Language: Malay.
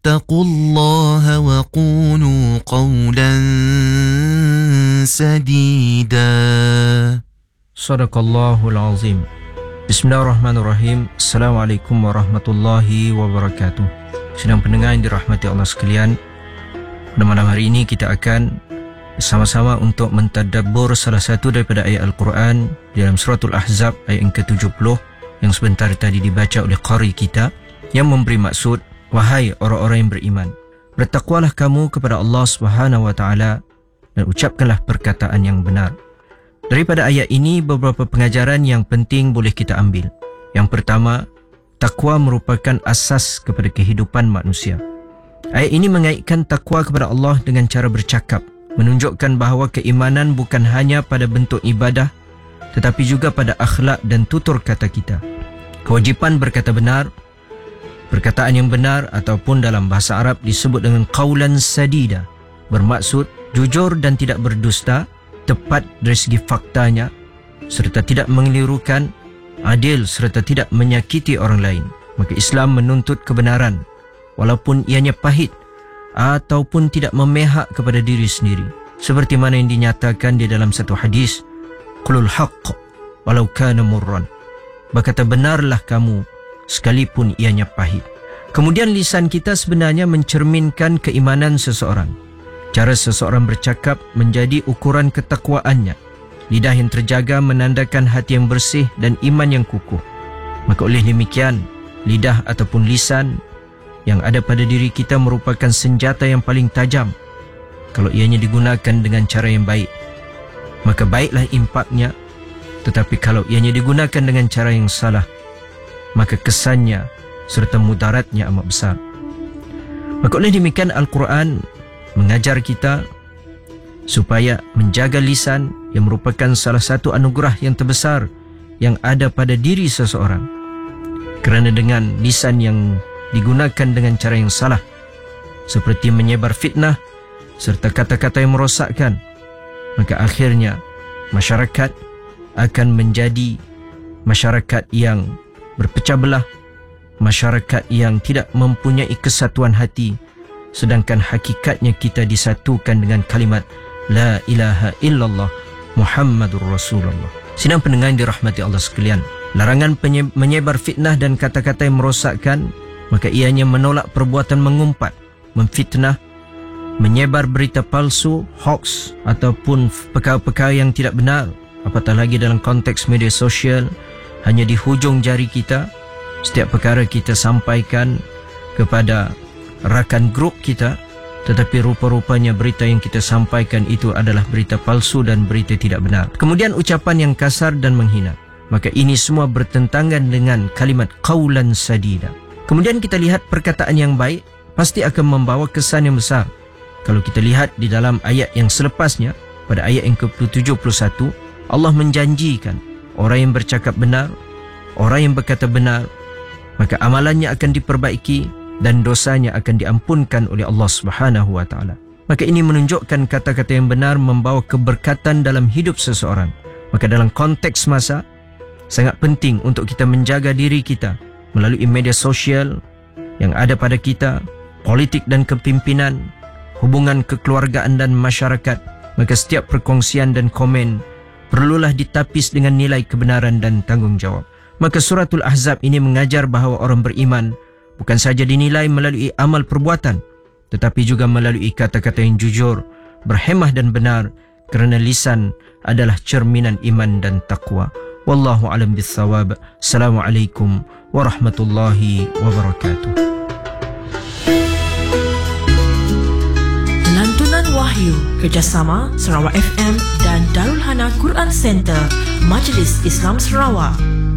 واتقوا الله وقولوا قولا سديدا. Sadaqallahul Azim. Bismillahirrahmanirrahim. Assalamualaikum warahmatullahi wabarakatuh. Sedang pendengar yang dirahmati Allah sekalian, pada malam hari ini kita akan bersama-sama untuk mentadabbur salah satu daripada ayat Al-Quran dalam suratul Ahzab ayat yang ke-70 yang sebentar tadi dibaca oleh qari kita, yang memberi maksud, wahai orang-orang yang beriman, bertakwalah kamu kepada Allah Subhanahu wa taala dan ucapkanlah perkataan yang benar. Daripada ayat ini beberapa pengajaran yang penting boleh kita ambil. Yang pertama, takwa merupakan asas kepada kehidupan manusia. Ayat ini mengaitkan takwa kepada Allah dengan cara bercakap, menunjukkan bahawa keimanan bukan hanya pada bentuk ibadah tetapi juga pada akhlak dan tutur kata kita. Kewajipan berkata benar, perkataan yang benar ataupun dalam bahasa Arab disebut dengan qaulan sadida, bermaksud jujur dan tidak berdusta, tepat dari segi faktanya serta tidak mengelirukan, adil serta tidak menyakiti orang lain. Maka Islam menuntut kebenaran walaupun ianya pahit ataupun tidak memihak kepada diri sendiri, seperti mana yang dinyatakan di dalam satu hadis, qulul haqq walau kana murran, berkata benarlah kamu sekalipun ianya pahit. Kemudian lisan kita sebenarnya mencerminkan keimanan seseorang. Cara seseorang bercakap menjadi ukuran ketakwaannya. Lidah yang terjaga menandakan hati yang bersih dan iman yang kukuh. Maka oleh demikian, lidah ataupun lisan yang ada pada diri kita merupakan senjata yang paling tajam kalau ianya digunakan dengan cara yang baik. Maka baiklah impaknya, tetapi kalau ianya digunakan dengan cara yang salah, maka kesannya serta mudaratnya amat besar. Maka oleh demikian Al-Quran mengajar kita supaya menjaga lisan yang merupakan salah satu anugerah yang terbesar yang ada pada diri seseorang. Kerana dengan lisan yang digunakan dengan cara yang salah, seperti menyebar fitnah serta kata-kata yang merosakkan, maka akhirnya masyarakat akan menjadi masyarakat yang berpecah belah, masyarakat yang tidak mempunyai kesatuan hati, sedangkan hakikatnya kita disatukan dengan kalimat La ilaha illallah Muhammadur Rasulullah. Sidang pendengar yang dirahmati Allah sekalian, larangan menyebar fitnah dan kata-kata yang merosakkan, maka ianya menolak perbuatan mengumpat, memfitnah, menyebar berita palsu, hoax ataupun perkara-perkara yang tidak benar, apatah lagi dalam konteks media sosial. Hanya di hujung jari kita, setiap perkara kita sampaikan kepada rakan grup kita, tetapi rupa-rupanya berita yang kita sampaikan itu adalah berita palsu dan berita tidak benar. Kemudian ucapan yang kasar dan menghina, maka ini semua bertentangan dengan kalimat qaulan sadida. Kemudian kita lihat perkataan yang baik pasti akan membawa kesan yang besar. Kalau kita lihat di dalam ayat yang selepasnya, pada ayat yang ke-71, Allah menjanjikan orang yang bercakap benar, orang yang berkata benar, maka amalannya akan diperbaiki dan dosanya akan diampunkan oleh Allah Subhanahu wa taala. Maka ini menunjukkan kata-kata yang benar membawa keberkatan dalam hidup seseorang. Maka dalam konteks masa, sangat penting untuk kita menjaga diri kita melalui media sosial yang ada pada kita, politik dan kepimpinan, hubungan kekeluargaan dan masyarakat. Maka setiap perkongsian dan komen perlulah ditapis dengan nilai kebenaran dan tanggungjawab. Maka suratul Ahzab ini mengajar bahawa orang beriman bukan saja dinilai melalui amal perbuatan, tetapi juga melalui kata-kata yang jujur, berhemah dan benar, kerana lisan adalah cerminan iman dan taqwa. Wallahu alam bissawab. Assalamualaikum warahmatullahi wabarakatuh. Lantunan Wahyu kerjasama Sarawak FM dan Darul Hana Quran Center, Majlis Islam Sarawak.